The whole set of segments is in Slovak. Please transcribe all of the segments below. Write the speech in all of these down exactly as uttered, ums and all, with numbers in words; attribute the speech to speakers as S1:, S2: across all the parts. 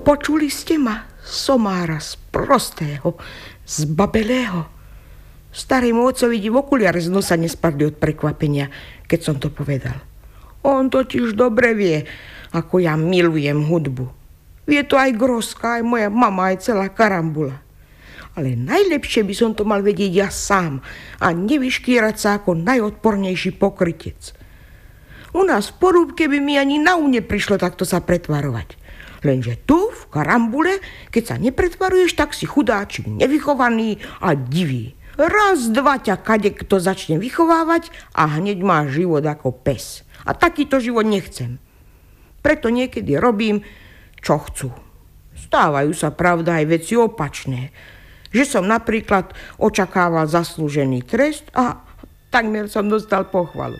S1: Počuli ste ma, somára z prostého, z babelého. Starému otcovi v okuliare z nosa nespadli od prekvapenia, keď som to povedal. On totiž dobre vie, ako ja milujem hudbu. Vie to aj Groska, aj moja mama, aj celá Karambula. Ale najlepšie by som to mal vedieť ja sám a nevyškírať sa ako najodpornejší pokrytec. U nás v Porúbke by mi ani na um neprišlo takto sa pretvarovať. Lenže tu, v Karambule, keď sa nepretvaruješ, tak si chudáčik nevychovaný a divý. Raz, dva ťa kadekto začne vychovávať a hneď máš život ako pes. A takýto život nechcem. Preto niekedy robím, čo chcú. Stávajú sa, pravda, aj veci opačné. Že som napríklad očakával zaslúžený trest a takmer som dostal pochvalu.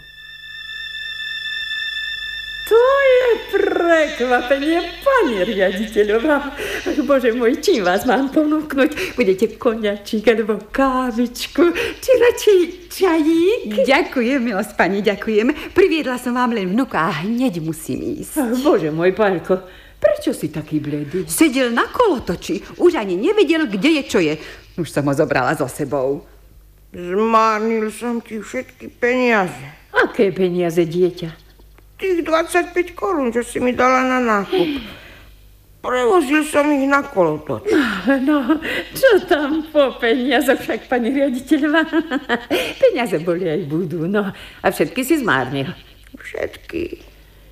S2: To je prekvapenie, pani riaditeľová. Bože môj, čím vás mám ponúknuť? Budete koniačík alebo kávičku? Či radšej čajík?
S3: Ďakujem, milosť pani, ďakujem. Priviedla som vám len vnuka a hneď musím ísť.
S2: Bože môj, Paľko, prečo si taký bledý?
S3: Sedel na kolotoči, už ani nevedel, kde je, čo je. Už som ho zobrala so sebou.
S1: Zmárnil som ti všetky peniaze.
S2: Aké peniaze, dieťa?
S1: Tých dvadsaťpäť korún, čo si mi dala na nákup. Prevozil som ich na kolotoč.
S2: No, čo tam po peniazoch, však pani riaditeľová? Peniaze boli aj budú, no. A všetky si zmárnil.
S1: Všetky.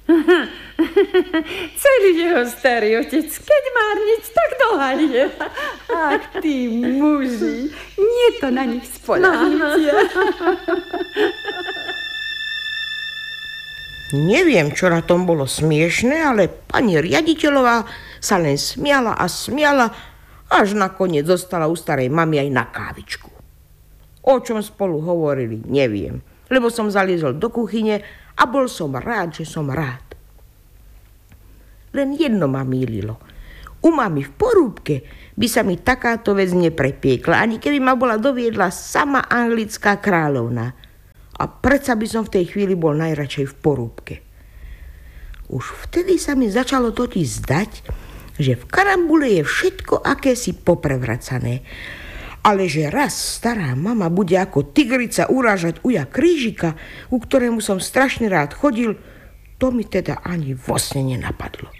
S2: Celý jeho starý otec, keď márniť, tak dohalie.
S3: Ach, tí muži, nie to na nich spoľahnite.
S1: Neviem, čo na tom bolo smiešné, ale pani riaditeľová sa len smiala a smiala, až nakoniec zostala u starej mamy aj na kávičku. O čom spolu hovorili, neviem, lebo som zaliezol do kuchyne a bol som rád, že som rád. Len jedno ma mýlilo. U mamy v Porúbke by sa mi takáto vec neprepiekla, ani keby ma bola doviedla sama anglická kráľovna. A predsa by som v tej chvíli bol najradšej v Porúbke. Už vtedy sa mi začalo totiž zdať, že v Karambule je všetko akési poprevracané. Ale že raz stará mama bude ako tigrica urážať uja Krížika, ku ktorému som strašne rád chodil, to mi teda ani vo sne nenapadlo.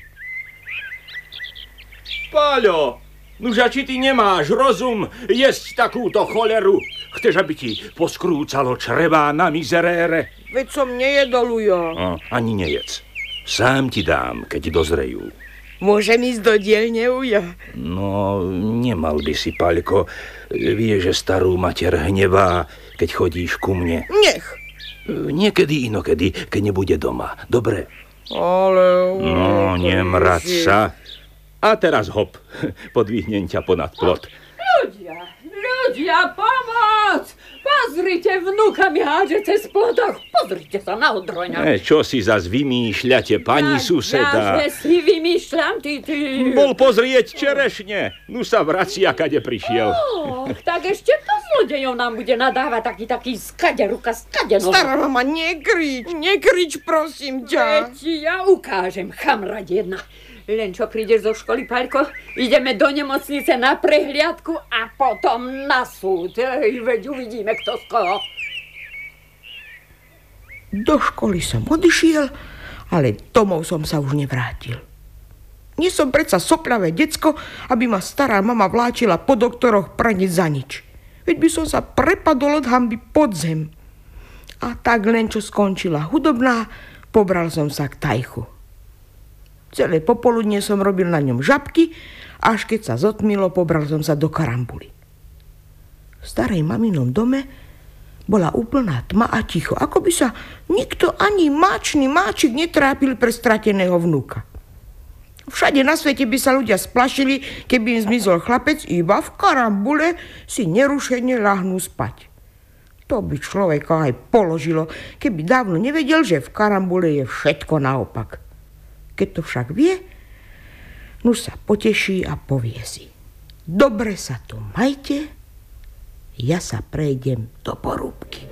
S4: Páľo, nuža, či ty nemáš rozum jesť takúto choleru? Chceš, aby ti poskrúcalo črevá na mizerére?
S1: Veď som nejedol, ujo.
S4: No, ani nejedz. Sám ti dám, keď dozrejú.
S1: Môžem ísť do dielne, ujo?
S4: No, nemal by si, Paľko. Vie, že starú mater hnevá, keď chodíš ku mne.
S1: Nech.
S4: Niekedy inokedy, keď nebude doma. Dobre?
S1: Ale...
S4: No, nemrať sa. A teraz hop, podvihnem ťa ponad plot.
S2: Ľudia, ľudia, pomoc! Pozrite, vnúka mi hádže cez plotoch. Pozrite sa na odroňa.
S4: E, čo si zas vymýšľate, pani
S2: ja,
S4: suseda?
S2: Ja, že si vymýšľam, ty, ty.
S4: Bol pozrieť čerešne. Nu sa vracia, kade prišiel.
S2: Oh, tak ešte to zlodejov nám bude nadávať taký, taký skade ruka, skade noha.
S1: Stará mama, nekrič, nekrič, prosím ťa.
S2: Veď ja ukážem, chamrať jedna. Len čo prídeš zo školy, Paľko, ideme do nemocnice na prehliadku a potom na súd. Ej, veď uvidíme, kto z koho.
S1: Do školy som odišiel, ale domov som sa už nevrátil. Nie som predsa soplavé decko, aby ma stará mama vláčila po doktoroch pre nič za nič. Veď by som sa prepadol od hanby pod zem. A tak len čo skončila hudobná, pobral som sa k tajchu. Celé popoludne som robil na ňom žabky, až keď sa zotmilo, pobral som sa do Karambuly. V starej maminom dome bola úplná tma a ticho, ako by sa nikto ani máčný máčik netrápil pre strateného vnúka. Všade na svete by sa ľudia splašili, keby im zmizol chlapec, iba v Karambule si nerušene ľahnú spať. To by človeka aj položilo, keby dávno nevedel, že v Karambule je všetko naopak. Keď to však vie, no sa poteší a povie si: dobre sa tu majte, ja sa prejdem do Porúbky.